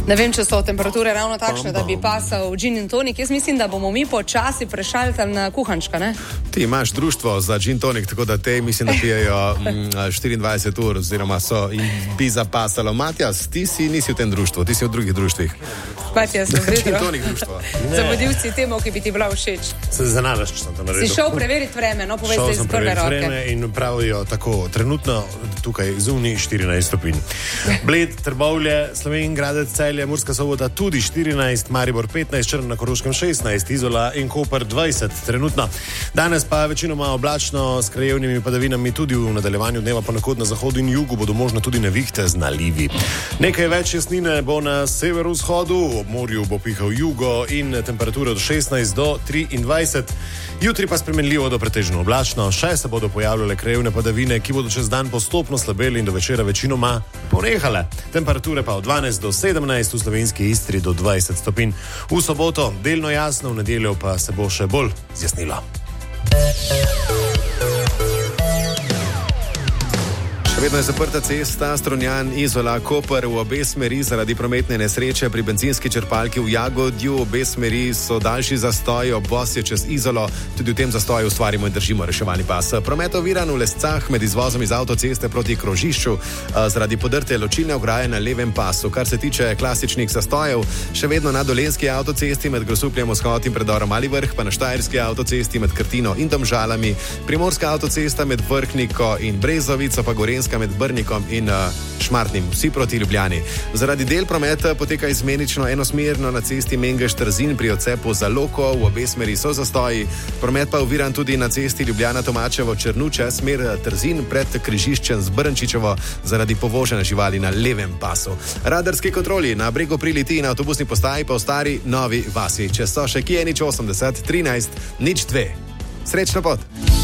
Ne vem, če so temperature ravno takšne, da bi pasal gin in tonik. Jaz mislim, da bomo mi počasi prešaltali na kuhančka, ne? Ti imaš društvo za gin tonik, tako da te mislim, da pijejo 24 ur, oziroma so in bi zapasalo. Matjas, ti nisi v tem društvu, ti si v drugih društvih. Matjas, gin tonik društvo. Za vodilci temu, ki bi ti bila všeč. Se zanadaš, če sem to naredil. Si šel preveriti vreme, no, povej se iz prve roke. Vreme in pravijo tako, trenutno tukaj zunaj 14 stopinj. Bled, Trbovlje, Slovenj Gradec, Celje, Murska Sobota tudi 14, Maribor 15, Črna na Koroškem 16, Izola in Koper 20 trenutno. Danes pa večinoma oblačno s krajevnimi padavinami, tudi v nadaljevanju dneva ponekod na zahodu in jugu bodo možno tudi nevihte z nalivi. Nekaj več jasnine bo na severovzhodu, ob morju bo pihal jugo in temperature od 16 do 23. Jutri pa spremenljivo do pretežno oblačno, še se bodo pojavljale krajevne padavine, ki bodo čez dan postopno slabeli in do večera večinoma ponehale. Temperature pa od 12 do 17, v slovenski Istri do 20 stopinj. V soboto delno jasno, v nedeljo pa se bo še bolj zjasnilo. Vedno je zaprta cesta Strunjan-Izola-Koper v obe smeri zaradi prometne nesreče pri bencinski črpalki v Jagodju. Obe smeri so daljši zastoji, obvoz je čez Izolo. Tudi v tem zastoju ustvarimo in držimo reševalni pas. Promet oviran v Lescah med izvozom iz avtoceste proti krožišču zaradi podrte ločilne ograje na levem pasu. Kar se tiče klasičnih zastojev, še vedno na Dolenjski avtocesti med Grosupljem vzhod in predorom Mali Vrh, pa na Štajerski avtocesti med Krtino in Domžalami, Primorska avtocesta med Vrhniko in Brezovico, pa Gorenjska med Brnikom in Šmartnim, vsi proti Ljubljani. Zaradi del prometa poteka izmenično enosmerno na cesti Mengeš-Trzin pri odcepu za Loko, v obe smeri so zastoji. Promet pa oviran tudi na cesti Ljubljana-Tomačevo-Črnuče, smer Trzin pred križiščem z Brnčičevo zaradi povožene živali na levem pasu. Radarski kontroli na Bregu pri Litiji in avtobusni postaji pa v Stari Novi Vasi. Če so še kje, 80 13 02. Srečno pot!